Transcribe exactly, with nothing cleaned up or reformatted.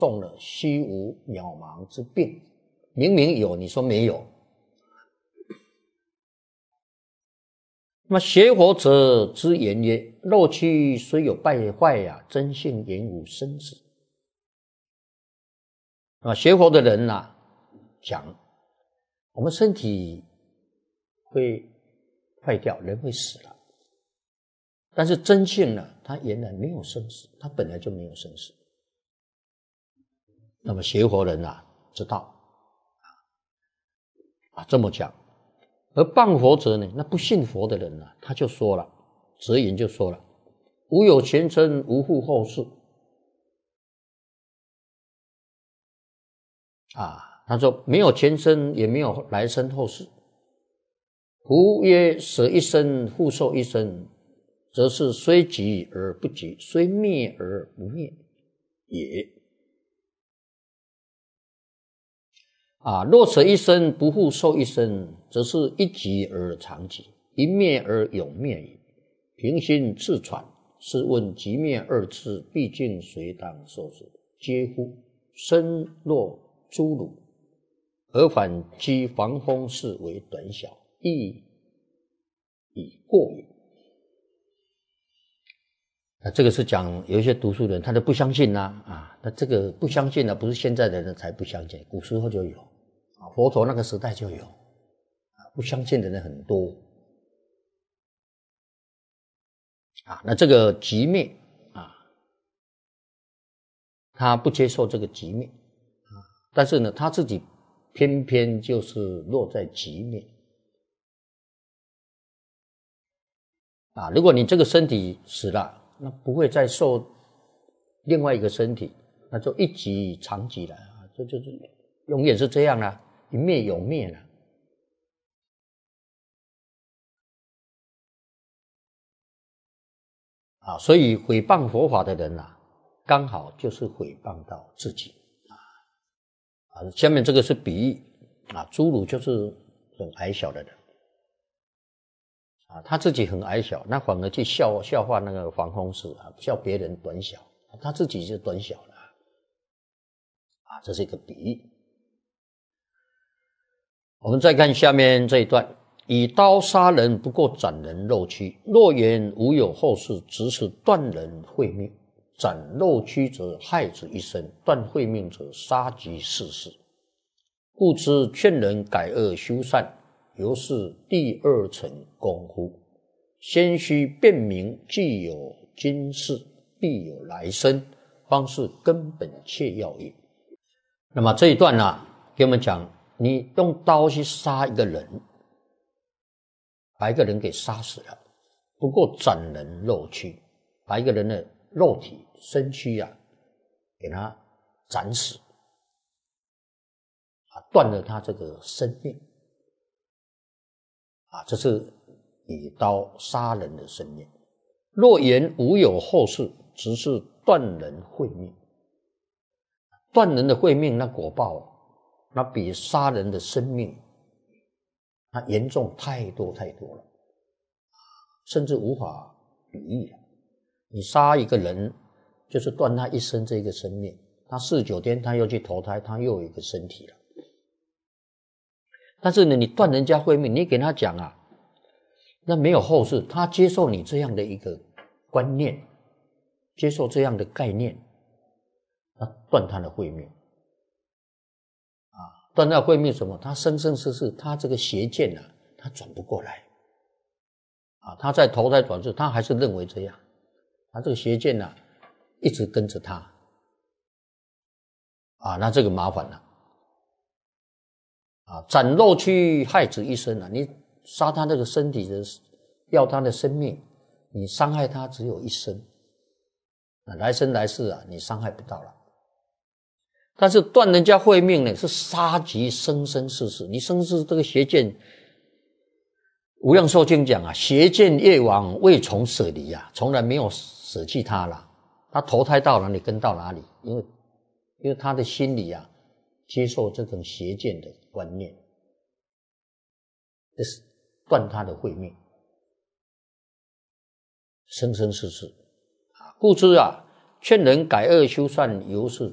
中了虚无渺茫之病。明明有，你说没有。那么学佛者之言曰：肉躯虽有败坏呀、啊，真性原无生死。啊，学佛的人啊，讲我们身体会坏掉，人会死了，但是真性呢，它原来没有生死，它本来就没有生死。那么学佛人啊，知道啊，这么讲。而谤佛者呢，那不信佛的人啊，他就说了，哲言就说了：无有前生，无复后世。啊，他说没有前生，也没有来生后世。夫曰舍一生，复受一生，则是虽极而不极，虽灭而不灭也。啊，若舍一生，不复受一生，则是一极而常极，一灭而永灭矣。平心自喘，试问极灭二字，毕竟谁当受之？嗟乎！身若侏儒，而反讥防风事为短小，亦已过也。啊，这个是讲有一些读书人，他就不相信啦、啊，啊，那这个不相信呢、啊，不是现在的人才不相信，古时候就有。佛陀那个时代就有，不相信的人很多啊。那这个极灭啊，他不接受这个极灭啊，但是呢，他自己偏偏就是落在极灭啊。如果你这个身体死了，那不会再受另外一个身体，那就一极常极了啊，这就是永远是这样啦。一灭永灭了啊，所以毁谤佛法的人啊，刚好就是毁谤到自己啊。啊，下面这个是比喻啊，侏儒就是很矮小的人啊，他自己很矮小，那反而去笑笑话那个防风氏啊，笑别人短小，他自己就短小了啊，这是一个比喻。我们再看下面这一段：以刀杀人，不过斩人肉躯；若言无有后世，只是断人慧命。斩肉躯者，害之一生；断慧命者，杀及世世。故知劝人改恶修善，犹是第二层功夫。先须辨明，既有今世，必有来生，方是根本切要也。那么这一段呢、啊，给我们讲。你用刀去杀一个人，把一个人给杀死了，不过斩人肉躯，把一个人的肉体身躯啊，给他斩死，啊，断了他这个生命，啊，这是以刀杀人的生命。若言无有后世，只是断人慧命。断人的慧命，那果报那比杀人的生命那严重太多太多了，甚至无法比喻了。你杀一个人就是断他一生这个生命，他四十九天他又去投胎，他又有一个身体了。但是呢，你断人家慧命，你给他讲啊，那没有后世，他接受你这样的一个观念，接受这样的概念，那断他的慧命断他慧命什么？他生生世世，他这个邪见啊，他转不过来啊！他在投胎转世，他还是认为这样，他这个邪见啊，一直跟着他啊，那这个麻烦了啊！斩肉躯，害之一生啊！你杀他这个身体的，要他的生命，你伤害他只有一生，啊，来生来世啊，你伤害不到了。但是断人家慧命呢，是杀及生生世世。你生世这个邪见，无量寿经讲啊，邪见业往，未从舍离啊，从来没有舍弃他了。他投胎到哪里跟到哪里，因为因为他的心里啊，接受这种邪见的观念，这是断他的慧命，生生世世啊。故知啊，劝人改恶修善，犹是